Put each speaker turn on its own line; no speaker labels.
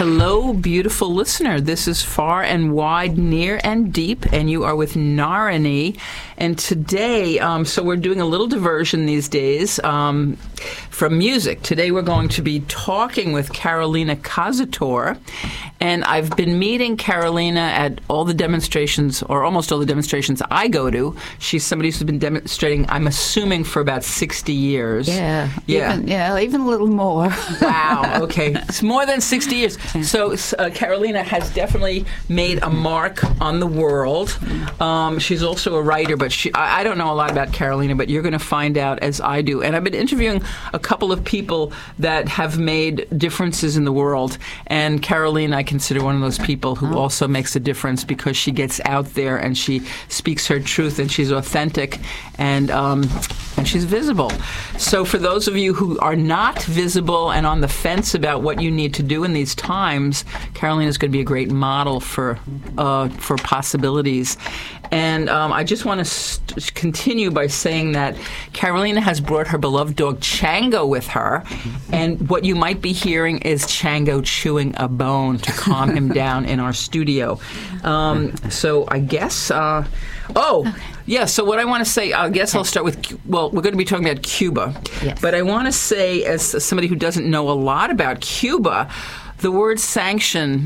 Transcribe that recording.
Hello, beautiful listener. This is Far and Wide, Near and Deep, and you are with Narani. And today, so we're doing a little diversion these days from music. Today we're going to be talking with Carolina Kazator. And I've been meeting Carolina at all the demonstrations, or almost all the demonstrations I go to. She's somebody who's been demonstrating, I'm assuming, for about 60 years.
Yeah. Even a little more.
Wow, okay. It's more than 60 years. So Carolina has definitely made a mark on the world. She's also a writer, but I don't know a lot about Carolina, but you're going to find out as I do. And I've been interviewing a couple of people that have made differences in the world. And Carolina, I consider one of those people who also makes a difference because she gets out there and she speaks her truth and she's authentic and she's visible. So for those of you who are not visible and on the fence about what you need to do in these times, Carolina is going to be a great model for possibilities. And I just want to continue by saying that Carolina has brought her beloved dog Chango with her, and what you might be hearing is Chango chewing a bone to calm him down in our studio. So I guess... Yeah, so what I want to say, I guess I'll start with, we're going to be talking about Cuba.
Yes.
But I want to say, as somebody who doesn't know a lot about Cuba, the word sanction